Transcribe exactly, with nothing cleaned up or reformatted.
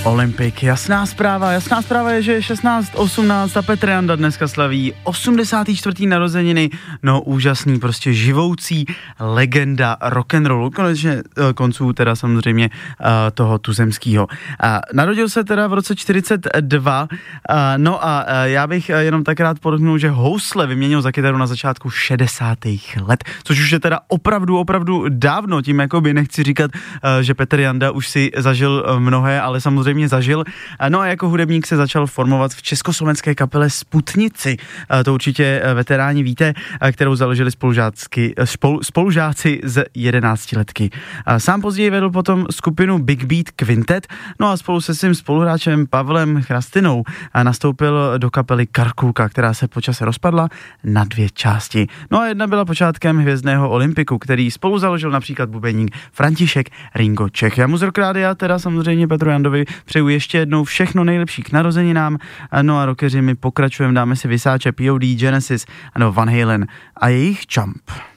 Olympik, jasná zpráva, jasná zpráva je, že je šestnáct osmnáct a Petr Janda dneska slaví osmdesáté čtvrté narozeniny, no úžasný, prostě živoucí legenda rock'n'rollu, konečně konců teda samozřejmě toho tuzemského. Narodil se teda v roce čtyřicet dva, no a já bych jenom tak rád podotknul, že housle vyměnil za kytaru na začátku šedesátých let, což už je teda opravdu, opravdu dávno, tím jakoby nechci říkat, že Petr Janda už si zažil mnohé, ale samozřejmě zažil. No a jako hudebník se začal formovat v československé kapele Sputnici. To určitě veteráni víte, kterou založili spolužácky, spolu, spolužáci z jedenáctiletky. Sám později vedl potom skupinu Big Beat Quintet, no a spolu se svým spoluhráčem Pavlem Chrastinou nastoupil do kapely Karkulka, která se počas rozpadla na dvě části. No a jedna byla počátkem hvězdného Olympiku, který spolu založil například bubeník František Ringo Čech. Já mu z Rock Rádia, teda samozřejmě Petru Jandovi, přeju ještě jednou všechno nejlepší k narozeninám. No a rockeři, my pokračujeme, dáme si vysáče P O D, Genesis, ano Van Halen a jejich Jump.